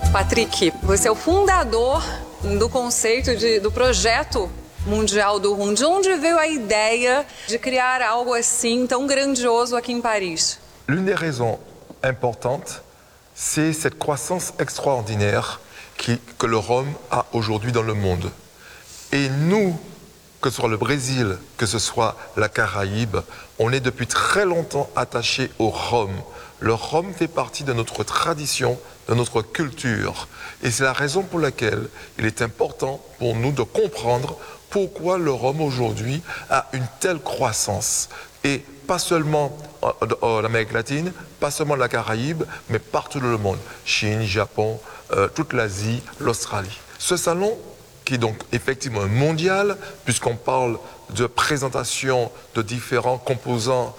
Patrick, você é o fundador do conceito do projeto mundial do rum. De onde veio a ideia de criar algo assim tão grandioso aqui em Paris? L'une des raisons importantes, c'est cette croissance extraordinaire que le rhum a aujourd'hui dans le monde. Et nous, que ce soit le Brésil, que ce soit la Caraïbe, on est depuis très longtemps attachés au rhum. Le rhum fait partie de notre tradition, de notre culture. Et c'est la raison pour laquelle il est important pour nous de comprendre pourquoi le rhum aujourd'hui a une telle croissance. Et pas seulement en Amérique latine, pas seulement la Caraïbe, mais partout dans le monde. Chine, Japon, toute l'Asie, l'Australie. Ce salon, qui est donc effectivement mondial, puisqu'on parle de présentation de différents composants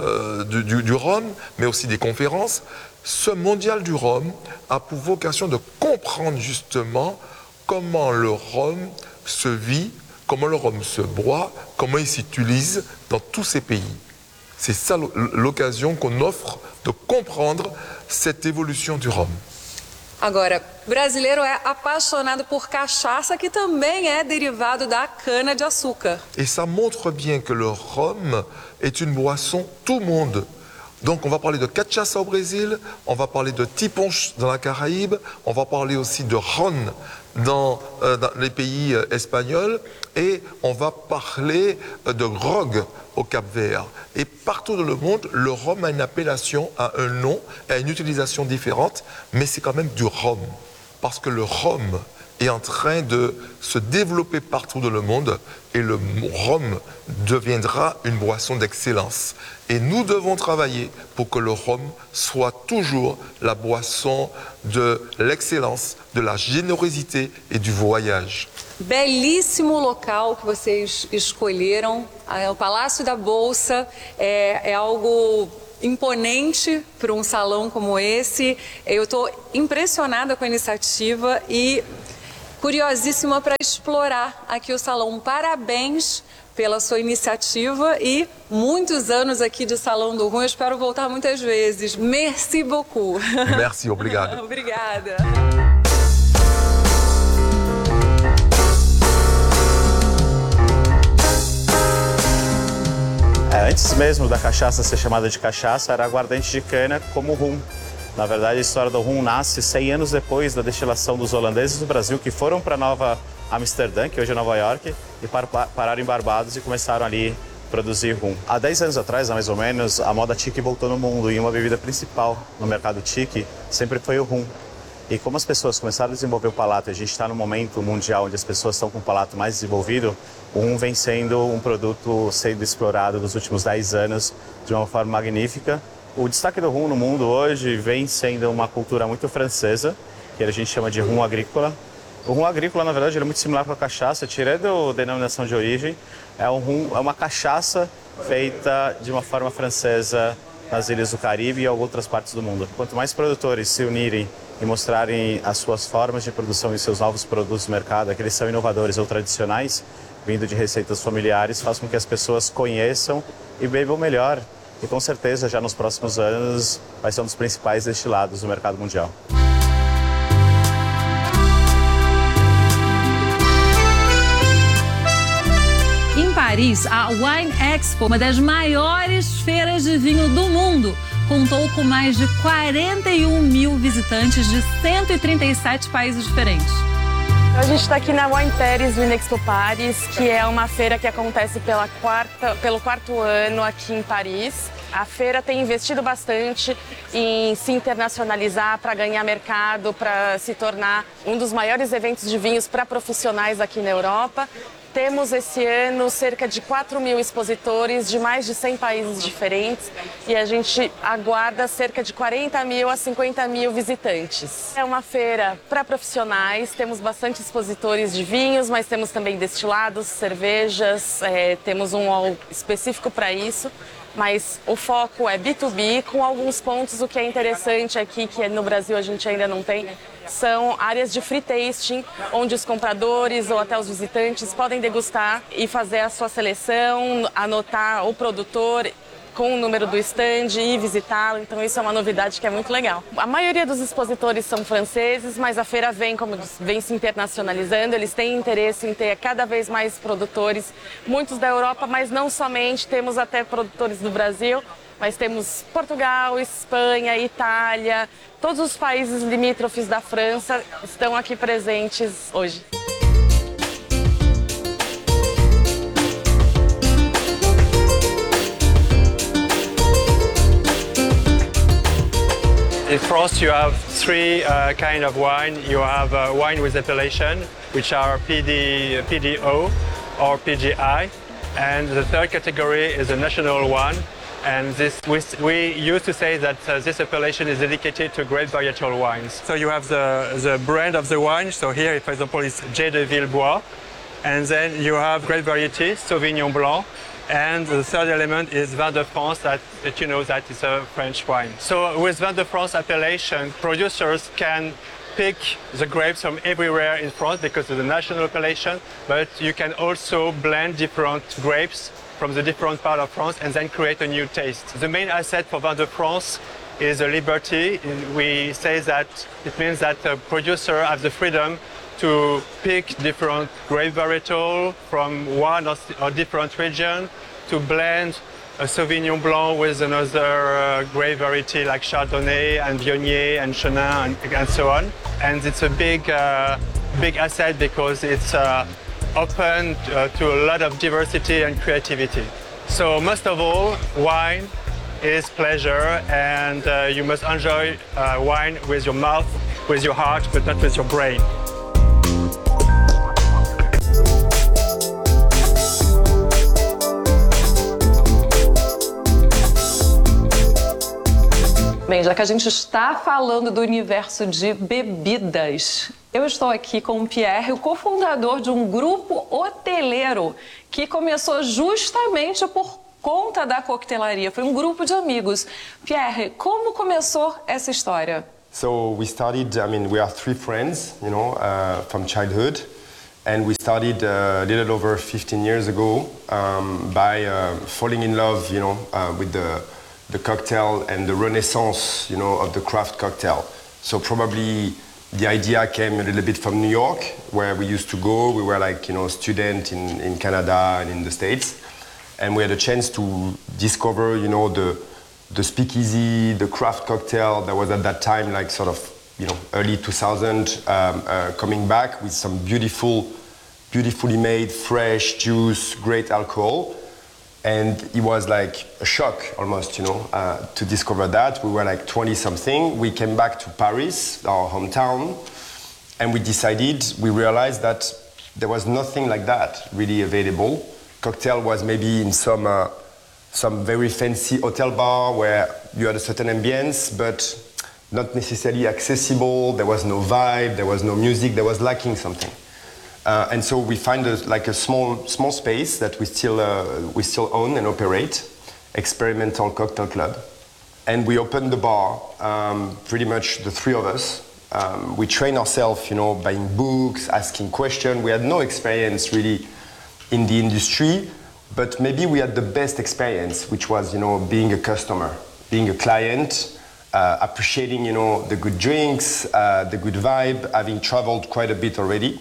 du rhum, mais aussi des conférences, ce mondial du rhum a pour vocation de comprendre justement comment le rhum se vit, comment le rhum se boit, comment il s'utilise dans tous ces pays. C'est ça l'occasion qu'on offre de comprendre cette évolution du rhum. Agora, brasileiro é apaixonado por cachaça, que também é derivado da cana-de-açúcar. Et ça montre bien que le rhum est une boisson tout monde. Donc on va parler de cachaça au Brésil, on va parler de tiponche dans la Caraïbe, on va parler aussi de ron dans les pays espagnols et on va parler de grog au Cap-Vert. Et partout dans le monde, le rhum a une appellation, a un nom, a une utilisation différente, mais c'est quand même du rhum. Parce que le rhum est en train de se développer partout dans le monde et le rhum deviendra une boisson d'excellence. Et nous devons travailler pour que le rhum soit toujours la boisson de l'excellence, de la générosité et du voyage. Belíssimo local que vocês escolheram, o Palácio da Bolsa, é algo imponente para um salão como esse. Eu estou impressionada com a iniciativa e curiosíssima para explorar aqui o salão. Parabéns pela sua iniciativa e muitos anos aqui de Salão do Rum. Eu espero voltar muitas vezes. Merci beaucoup. Merci, obrigado. Obrigada. Antes mesmo da cachaça ser chamada de cachaça, era aguardente de cana como rum. Na verdade, a história do rum nasce 100 anos depois da destilação dos holandeses do Brasil, que foram para Nova Amsterdã, que hoje é Nova York, e pararam em Barbados e começaram ali a produzir rum. Há 10 anos atrás, mais ou menos, a moda tiki voltou no mundo e uma bebida principal no mercado tiki sempre foi o rum. E como as pessoas começaram a desenvolver o palato, e a gente está num momento mundial onde as pessoas estão com o palato mais desenvolvido, o rum vem sendo um produto sendo explorado nos últimos 10 anos de uma forma magnífica. O destaque do rum no mundo hoje vem sendo uma cultura muito francesa, que a gente chama de rum agrícola. O rum agrícola, na verdade, ele é muito similar com a cachaça, tirando a denominação de origem. É uma cachaça feita de uma forma francesa nas ilhas do Caribe e em outras partes do mundo. Quanto mais produtores se unirem e mostrarem as suas formas de produção e seus novos produtos no mercado, aqueles são inovadores ou tradicionais, vindo de receitas familiares, faz com que as pessoas conheçam e bebam melhor. E com certeza, já nos próximos anos, vai ser um dos principais destilados do mercado mundial. Em Paris, a Wine Expo, uma das maiores feiras de vinho do mundo, contou com mais de 41 mil visitantes de 137 países diferentes. A gente está aqui na Wine Paris, Wine Expo Paris, que é uma feira que acontece pelo quarto ano aqui em Paris. A feira tem investido bastante em se internacionalizar para ganhar mercado, para se tornar um dos maiores eventos de vinhos para profissionais aqui na Europa. Temos esse ano cerca de 4 mil expositores de mais de 100 países diferentes e a gente aguarda cerca de 40 mil a 50 mil visitantes. É uma feira para profissionais, temos bastante expositores de vinhos, mas temos também destilados, cervejas, temos um hall específico para isso. Mas o foco é B2B, com alguns pontos. O que é interessante aqui, que no Brasil a gente ainda não tem, são áreas de free tasting, onde os compradores ou até os visitantes podem degustar e fazer a sua seleção, anotar o produtor, com o número do stand e visitá-lo, então isso é uma novidade que é muito legal. A maioria dos expositores são franceses, mas a feira vem se internacionalizando, eles têm interesse em ter cada vez mais produtores, muitos da Europa, mas não somente, temos até produtores do Brasil, mas temos Portugal, Espanha, Itália, todos os países limítrofes da França estão aqui presentes hoje. In France, you have three kind of wine. You have wine with appellation, which are PDO or PGI, and the third category is a national one. And we used to say that this appellation is dedicated to grape varietal wines. So you have the brand of the wine. So here, for example, is J de Villebois, and then you have grape variety Sauvignon Blanc. And the third element is Vin de France, that you know that is a French wine. So with Vin de France appellation, producers can pick the grapes from everywhere in France because of the national appellation, but you can also blend different grapes from the different part of France and then create a new taste. The main asset for Vin de France is the liberty. We say that it means that the producer has the freedom to pick different grape varietal from one or different region, to blend a Sauvignon Blanc with another grape variety like Chardonnay and Viognier and Chenin and so on. And it's a big asset because it's open to a lot of diversity and creativity. So most of all, wine is pleasure, and you must enjoy wine with your mouth, with your heart, but not with your brain. Bem, já que a gente está falando do universo de bebidas, eu estou aqui com o Pierre, o cofundador de um grupo hoteleiro que começou justamente por conta da coquetelaria. Foi um grupo de amigos. Pierre, como começou essa história? So we started, we are three friends, from childhood. And we started a little over 15 years ago by falling in love, with the cocktail and the renaissance, of the craft cocktail. So probably the idea came a little bit from New York, where we used to go. We were student in Canada and in the States. And we had a chance to discover, the speakeasy, the craft cocktail that was at that time early 2000, coming back with some beautifully made, fresh juice, great alcohol. And it was like a shock almost, to discover that. We were 20-something. We came back to Paris, our hometown, and we realized that there was nothing like that really available. Cocktail was maybe in some very fancy hotel bar where you had a certain ambience, but not necessarily accessible. There was no vibe, there was no music, there was lacking something. And so we find a small space that we still own and operate, Experimental Cocktail Club. And we opened the bar, pretty much the three of us. We train ourselves, buying books, asking questions. We had no experience really in the industry, but maybe we had the best experience, which was, being a customer, being a client, appreciating, the good drinks, the good vibe, having traveled quite a bit already.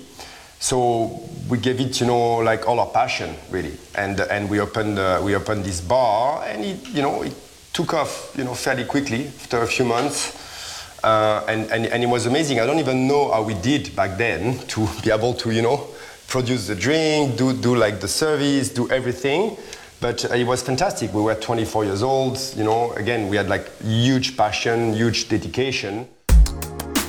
So we gave it, all our passion, really, and we opened this bar, and it took off, fairly quickly after a few months, and it was amazing. I don't even know how we did back then to be able to, produce the drink, do the service, do everything, but it was fantastic. We were 24 years old, again, we had huge passion, huge dedication.